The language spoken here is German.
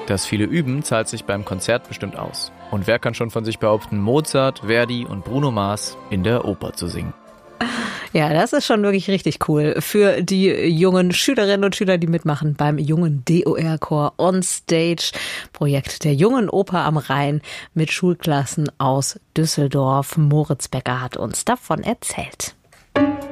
Das viele Üben zahlt sich beim Konzert bestimmt aus. Und wer kann schon von sich behaupten, Mozart, Verdi und Bruno Mars in der Oper zu singen? Ja, das ist schon wirklich richtig cool für die jungen Schülerinnen und Schüler, die mitmachen beim jungen DOR-Chor On Stage, Projekt der Jungen Oper am Rhein mit Schulklassen aus Düsseldorf. Moritz Becker hat uns davon erzählt.